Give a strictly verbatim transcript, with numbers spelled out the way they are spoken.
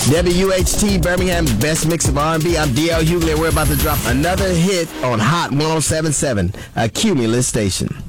W H T Birmingham's best mix of R and B. I'm D L Hughley. We're about to drop another hit on Hot one oh seven point seven, a Cumulus station.